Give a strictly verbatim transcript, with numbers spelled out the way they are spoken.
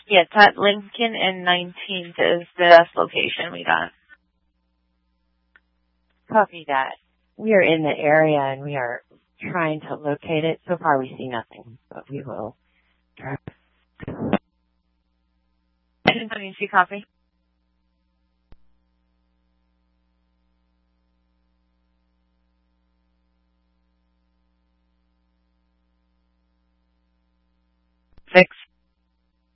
Yeah, it's at Lincoln and nineteenth is the best location we got. Copy that. We are in the area and we are trying to locate it. So far we see nothing, but we will try. Can you see copy?